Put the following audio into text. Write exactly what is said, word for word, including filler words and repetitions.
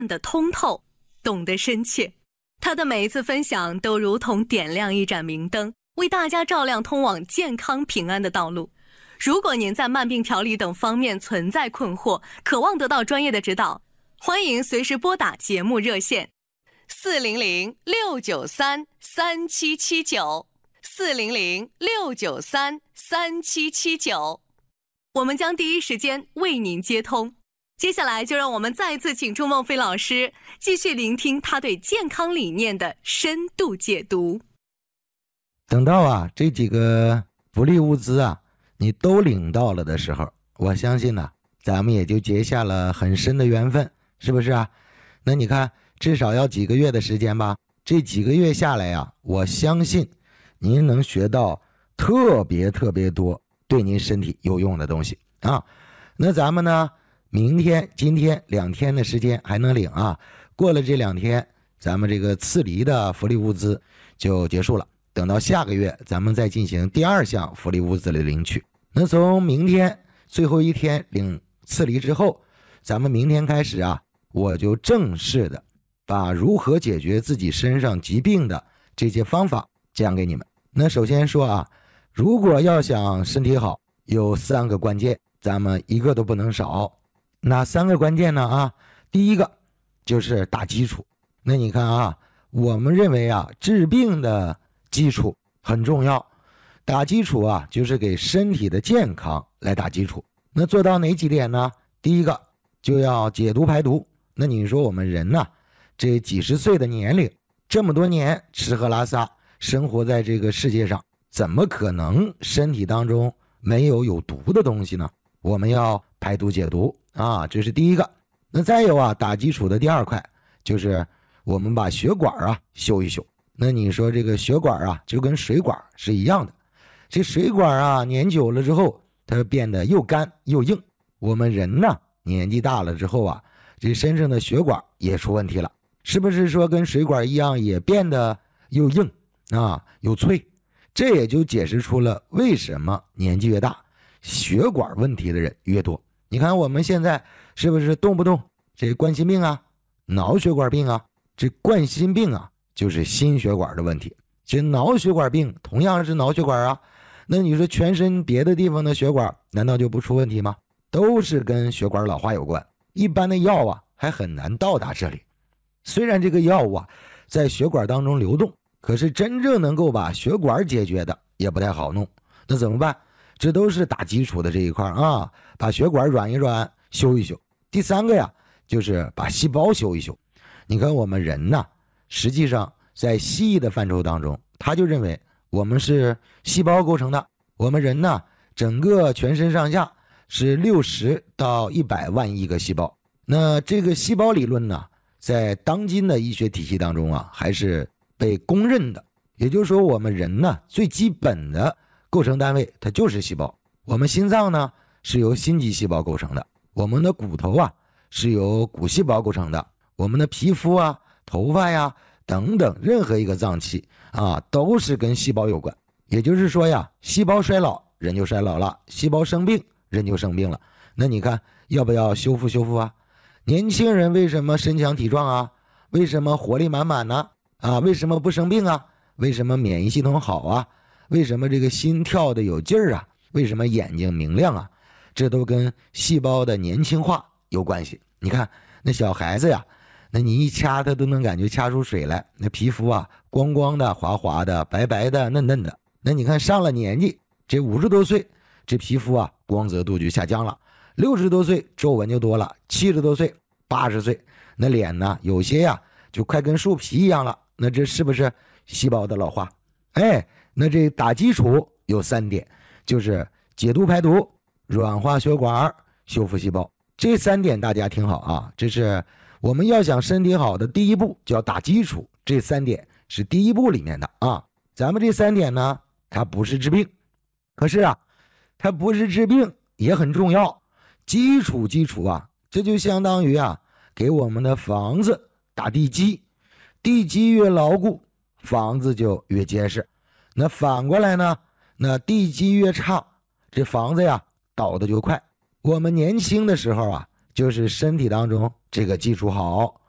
得通透，懂得深切。他的每一次分享都如同点亮一盏明灯，为大家照亮通往健康平安的道路。如果您在慢病调理等方面存在困惑，渴望得到专业的指导，欢迎随时拨打节目热线四零零六九三三七七九四零零六九三三七七九，我们将第一时间为您接通。接下来就让我们再次请出孟非老师，继续聆听他对健康理念的深度解读。 等到啊这几个福利物资啊你都领到了的时候，我相信呢、啊、咱们也就结下了很深的缘分，是不是啊？那你看至少要几个月的时间吧，这几个月下来呀、啊，我相信您能学到特别特别多对您身体有用的东西啊。那咱们呢明天今天两天的时间还能领啊，过了这两天咱们这个次离的福利物资就结束了，等到下个月咱们再进行第二项福利物资的领取。那从明天最后一天领次离之后，咱们明天开始啊，我就正式的把如何解决自己身上疾病的这些方法讲给你们。那首先说啊，如果要想身体好，有三个关键，咱们一个都不能少。哪三个关键呢啊？第一个就是打基础。那你看啊，我们认为啊，治病的基础很重要，打基础啊，就是给身体的健康来打基础。那做到哪几点呢？第一个就要解毒排毒。那你说我们人呢、啊，这几十岁的年龄，这么多年吃喝拉撒，生活在这个世界上，怎么可能身体当中没有有毒的东西呢？我们要排毒解毒啊，这是第一个。那再有啊，打基础的第二块就是我们把血管啊修一修。那你说这个血管啊就跟水管是一样的，这水管啊年久了之后它变得又干又硬。我们人呢年纪大了之后啊，这身上的血管也出问题了，是不是说跟水管一样也变得又硬啊又脆？这也就解释出了为什么年纪越大血管问题的人越多。你看我们现在是不是动不动这冠心病啊、脑血管病啊？这冠心病啊就是心血管的问题，这脑血管病同样是脑血管啊。那你说全身别的地方的血管难道就不出问题吗？都是跟血管老化有关。一般的药啊还很难到达这里，虽然这个药物啊在血管当中流动，可是真正能够把血管解决的也不太好弄。那怎么办？这都是打基础的这一块啊，把血管软一软，修一修。第三个呀，就是把细胞修一修。你看我们人呢，实际上在西医的范畴当中，他就认为我们是细胞构成的。我们人呢，整个全身上下是六十到一百万亿个细胞。那这个细胞理论呢，在当今的医学体系当中啊，还是被公认的。也就是说，我们人呢，最基本的构成单位它就是细胞。我们心脏呢是由心肌细胞构成的，我们的骨头啊是由骨细胞构成的，我们的皮肤啊、头发呀等等任何一个脏器啊都是跟细胞有关。也就是说呀，细胞衰老人就衰老了，细胞生病人就生病了。那你看要不要修复修复啊？年轻人为什么身强体壮啊？为什么活力满满呢？啊，为什么不生病啊？为什么免疫系统好啊？为什么这个心跳的有劲儿啊？为什么眼睛明亮啊？这都跟细胞的年轻化有关系。你看那小孩子呀，那你一掐他都能感觉掐出水来，那皮肤啊光光的、滑滑的、白白的、嫩嫩的。那你看上了年纪，这五十多岁，这皮肤啊光泽度就下降了；六十多岁皱纹就多了；七十多岁、八十岁，那脸呢有些呀就快跟树皮一样了。那这是不是细胞的老化？哎，那这打基础有三点，就是解毒排毒、软化血管、修复细胞。这三点大家听好啊，这是我们要想身体好的第一步，叫打基础。这三点是第一步里面的啊。咱们这三点呢，它不是治病，可是啊，它不是治病也很重要。基础基础啊，这就相当于啊，给我们的房子打地基，地基越牢固，房子就越结实。那反过来呢，那地基越差，这房子呀倒的就快。我们年轻的时候啊，就是身体当中这个基础好，